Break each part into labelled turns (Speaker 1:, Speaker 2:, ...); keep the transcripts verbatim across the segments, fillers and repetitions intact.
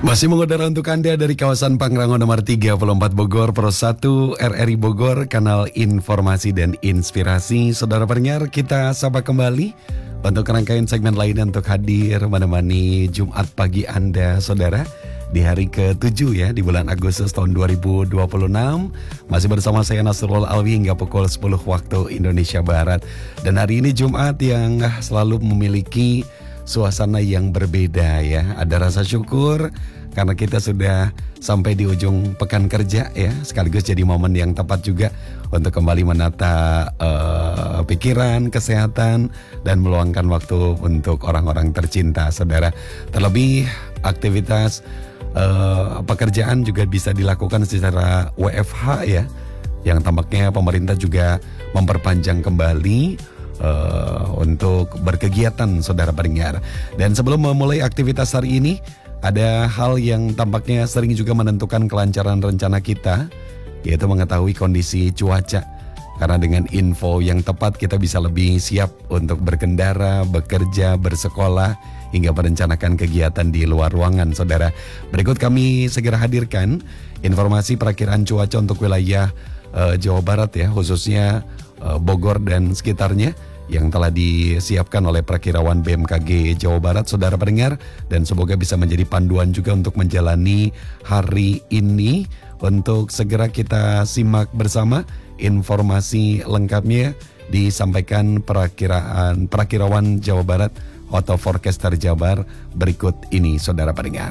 Speaker 1: Masih mengudara untuk Anda dari kawasan Pangrango nomor tiga puluh empat Bogor, Pro satu R R I Bogor, kanal informasi dan inspirasi. Saudara pendengar, kita sapa kembali untuk rangkaian segmen lainnya untuk hadir menemani Jumat pagi Anda, saudara. Di hari ketujuh ya, di bulan Agustus tahun dua ribu dua puluh enam. Masih bersama saya Nasrul Alwi hingga pukul sepuluh waktu Indonesia Barat. Dan hari ini Jumat yang selalu memiliki suasana yang berbeda ya. Ada rasa syukur karena kita sudah sampai di ujung pekan kerja ya. Sekaligus jadi momen yang tepat juga untuk kembali menata uh, pikiran, kesehatan, dan meluangkan waktu untuk orang-orang tercinta, saudara. Terlebih aktivitas uh, pekerjaan juga bisa dilakukan secara W F H ya. Yang tampaknya pemerintah juga memperpanjang kembali Uh, untuk berkegiatan, saudara pendengar. Dan sebelum memulai aktivitas hari ini, ada hal yang tampaknya sering juga menentukan kelancaran rencana kita, yaitu mengetahui kondisi cuaca. Karena dengan info yang tepat kita bisa lebih siap untuk berkendara, bekerja, bersekolah, hingga merencanakan kegiatan di luar ruangan, saudara. Berikut kami segera hadirkan informasi perakiraan cuaca untuk wilayah uh, Jawa Barat ya, khususnya Bogor dan sekitarnya yang telah disiapkan oleh Prakirawan B M K G Jawa Barat, saudara pendengar, dan semoga bisa menjadi panduan juga untuk menjalani hari ini. Untuk segera kita simak bersama informasi lengkapnya disampaikan perakiraan Prakirawan Jawa Barat atau Forecaster Jabar berikut ini, saudara pendengar.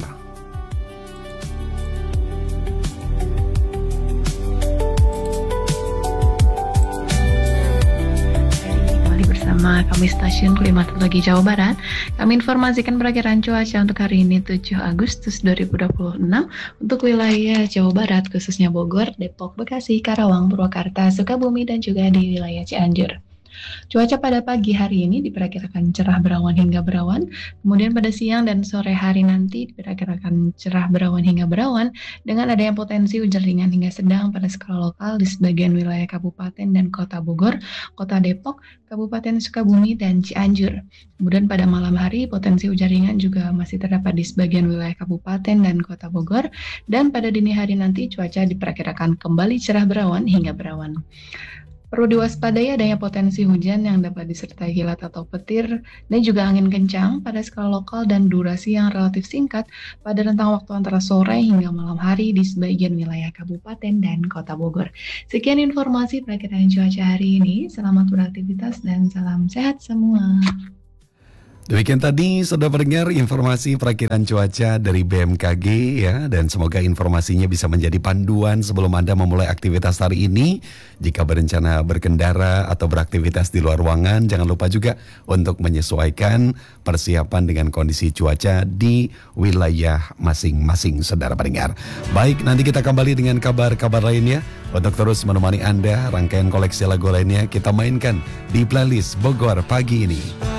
Speaker 2: Bersama kami Stasiun Klimatologi Jawa Barat, kami informasikan perakiraan cuaca untuk hari ini tujuh Agustus dua ribu dua puluh enam untuk wilayah Jawa Barat, khususnya Bogor, Depok, Bekasi, Karawang, Purwakarta, Sukabumi, dan juga di wilayah Cianjur. Cuaca pada pagi hari ini diperkirakan cerah berawan hingga berawan, kemudian pada siang dan sore hari nanti diperkirakan cerah berawan hingga berawan dengan adanya potensi hujan ringan hingga sedang pada skala lokal di sebagian wilayah Kabupaten dan Kota Bogor, Kota Depok, Kabupaten Sukabumi, dan Cianjur. Kemudian pada malam hari potensi hujan ringan juga masih terdapat di sebagian wilayah Kabupaten dan Kota Bogor, dan pada dini hari nanti cuaca diperkirakan kembali cerah berawan hingga berawan. Perlu diwaspadai adanya potensi hujan yang dapat disertai kilat atau petir dan juga angin kencang pada skala lokal dan durasi yang relatif singkat pada rentang waktu antara sore hingga malam hari di sebagian wilayah Kabupaten dan Kota Bogor. Sekian informasi perakiraan cuaca hari ini. Selamat beraktivitas dan salam sehat semua.
Speaker 1: Demikian tadi sudah mendengar informasi perakiraan cuaca dari B M K G ya, dan semoga informasinya bisa menjadi panduan sebelum Anda memulai aktivitas hari ini. Jika berencana berkendara atau beraktivitas di luar ruangan, jangan lupa juga untuk menyesuaikan persiapan dengan kondisi cuaca di wilayah masing-masing, saudara pendengar. Baik, nanti kita kembali dengan kabar-kabar lainnya. Untuk terus menemani Anda, rangkaian koleksi lagu lainnya kita mainkan di playlist Bogor pagi ini.